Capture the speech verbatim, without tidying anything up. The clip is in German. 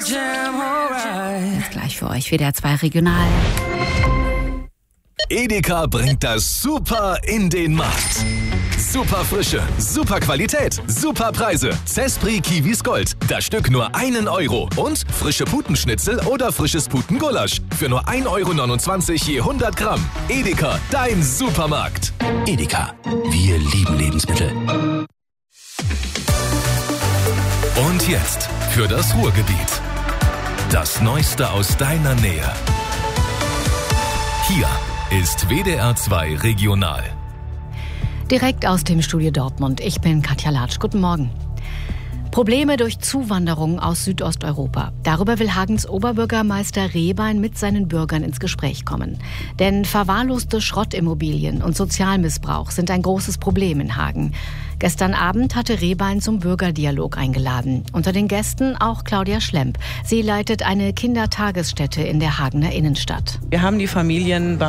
Jetzt gleich für euch W D R zwei Regional. Edeka bringt das Super in den Markt. Super Frische, super Qualität, super Preise. Zespri Kiwis Gold. Das Stück nur einen Euro. Und frische Putenschnitzel oder frisches Putengulasch. Für nur ein Euro neunundzwanzig je hundert Gramm. Edeka, dein Supermarkt. Edeka, wir lieben Lebensmittel. Und jetzt für das Ruhrgebiet. Das Neueste aus deiner Nähe. Hier ist W D R zwei Regional. Direkt aus dem Studio Dortmund. Ich bin Katja Latsch. Guten Morgen. Probleme durch Zuwanderung aus Südosteuropa. Darüber will Hagens Oberbürgermeister Rehbein mit seinen Bürgern ins Gespräch kommen. Denn verwahrloste Schrottimmobilien und Sozialmissbrauch sind ein großes Problem in Hagen. Gestern Abend hatte Rehbein zum Bürgerdialog eingeladen. Unter den Gästen auch Claudia Schlemp. Sie leitet eine Kindertagesstätte in der Hagener Innenstadt. Wir haben die Familien